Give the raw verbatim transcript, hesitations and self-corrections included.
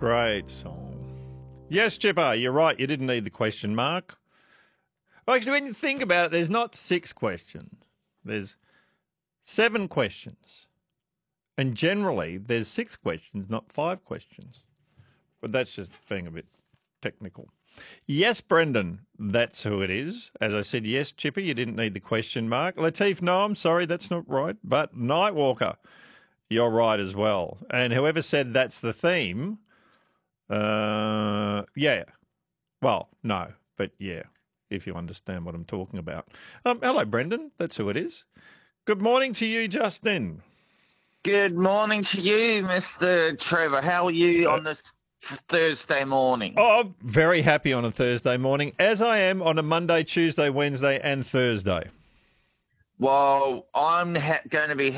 Great song. Yes, Chipper, you're right. You didn't need the question mark. Well, actually, when you think about it, there's not six questions. There's seven questions. And generally, there's six questions, not five questions. But that's just being a bit technical. Yes, Brendan, that's who it is. As I said, yes, Chipper, you didn't need the question mark. Lateef, no, I'm sorry, that's not right. But Nightwalker, you're right as well. And whoever said that's the theme, uh, yeah. Well, no, but yeah, if you understand what I'm talking about. Um, hello, Brendan, that's who it is. Good morning to you, Justin. Good morning to you, Mister Trevor. How are you Uh, on this Thursday morning? Oh, I'm very happy on a Thursday morning, as I am on a Monday, Tuesday, Wednesday and Thursday. Well, I'm ha- going to be